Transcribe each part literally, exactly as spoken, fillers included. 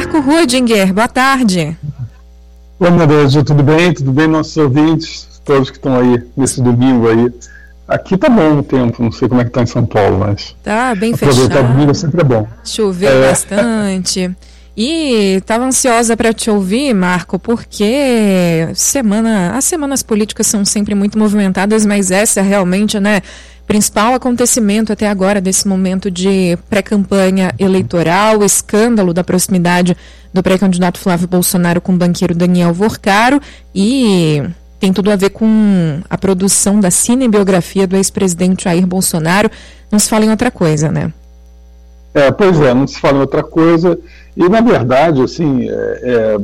Marco Rudinger, boa tarde. Oi, Maria, tudo bem? Tudo bem, nossos ouvintes, todos que estão aí nesse domingo aí. Aqui tá bom o tempo, não sei como é que tá em São Paulo, mas... Tá bem aproveitar fechado. o domingo sempre é bom. Choveu é. bastante. E estava ansiosa para te ouvir, Marco, porque semana, as semanas políticas são sempre muito movimentadas, mas essa realmente, né, principal acontecimento até agora desse momento de pré-campanha eleitoral, o escândalo da proximidade do pré-candidato Flávio Bolsonaro com o banqueiro Daniel Vorcaro, e tem tudo a ver com a produção da cinebiografia do ex-presidente Jair Bolsonaro. Não se fala em outra coisa, né? É, pois é, não se fala em outra coisa. E, na verdade, assim, é, é,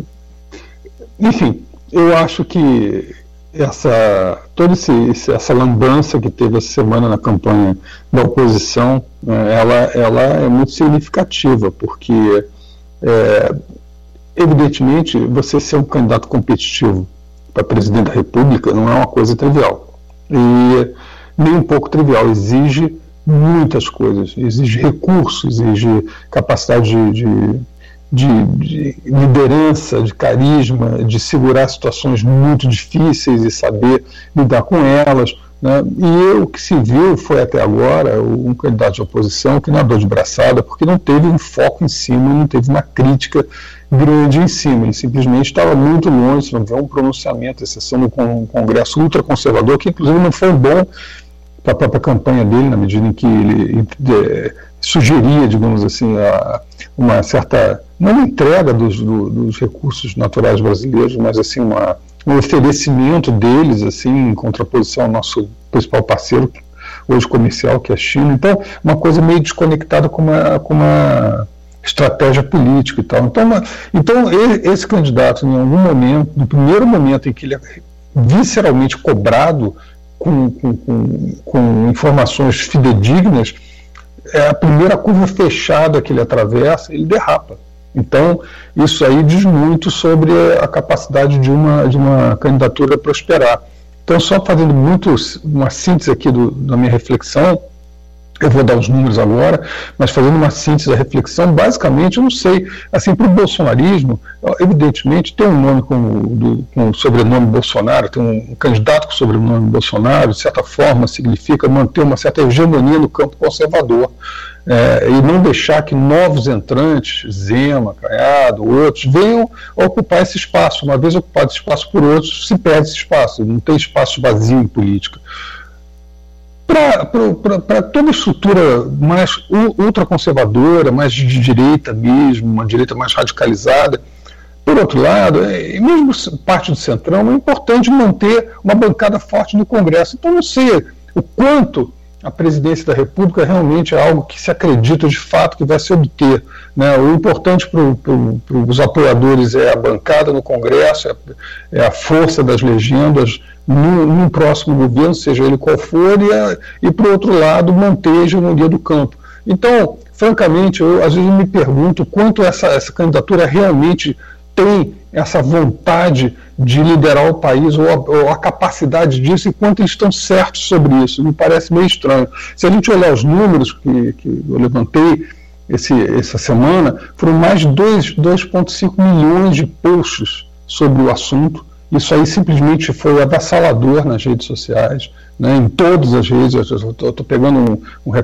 enfim, eu acho que essa, toda esse, essa lambança que teve essa semana na campanha da oposição, né, ela, ela é muito significativa, porque, é, evidentemente, você ser um candidato competitivo para presidente da República não é uma coisa trivial. E nem um pouco trivial, exige muitas coisas, exige recursos, exige capacidade de, de, de, de liderança, de carisma, de segurar situações muito difíceis e saber lidar com elas, né? E o que se viu foi até agora um candidato de oposição que nadou de braçada porque não teve um foco em cima, não teve uma crítica grande em cima, ele simplesmente estava muito longe, não houve um pronunciamento, exceção no Congresso ultraconservador, que inclusive não foi bom para a própria campanha dele, na medida em que ele é, sugeria, digamos assim, a, uma certa, não uma entrega dos, do, dos recursos naturais brasileiros, mas assim, uma, um oferecimento deles, assim, em contraposição ao nosso principal parceiro, hoje comercial, que é a China. Então, uma coisa meio desconectada com uma, com uma estratégia política e tal. Então, uma, então, esse candidato, em algum momento, no primeiro momento em que ele é visceralmente cobrado Com, com, com, com informações fidedignas, é a primeira curva fechada que ele atravessa, ele derrapa. Então, isso aí diz muito sobre a capacidade de uma, de uma candidatura prosperar. Então, só fazendo muito uma síntese aqui do, da minha reflexão, eu vou dar os números agora, mas fazendo uma síntese da reflexão, basicamente, eu não sei, assim, para o bolsonarismo, evidentemente, tem um nome com, do, com o sobrenome Bolsonaro, tem um, um candidato com o sobrenome Bolsonaro, de certa forma, significa manter uma certa hegemonia no campo conservador, é, e não deixar que novos entrantes, Zema, Caiado, outros, venham ocupar esse espaço. Uma vez ocupado esse espaço por outros, se perde esse espaço, não tem espaço vazio em política. Para toda estrutura mais ultraconservadora, mais de direita mesmo, uma direita mais radicalizada, por outro lado, e mesmo parte do Centrão, é importante manter uma bancada forte no Congresso. Então, não sei o quanto a presidência da República realmente é algo que se acredita de fato que vai se obter, né? O importante para pro, os apoiadores é a bancada no Congresso, é, é a força das legendas no, no próximo governo, seja ele qual for, e, a, e por outro lado, manter a hegemonia do campo. Então, francamente, eu às vezes me pergunto quanto essa, essa candidatura realmente tem essa vontade de liderar o país, ou a, ou a capacidade disso, e quanto eles estão certos sobre isso. Me parece meio estranho. Se a gente olhar os números que, que eu levantei esse, essa semana, foram mais de dois vírgula cinco milhões de posts sobre o assunto. Isso aí simplesmente foi avassalador nas redes sociais, né, em todas as redes. Eu estou pegando um, um,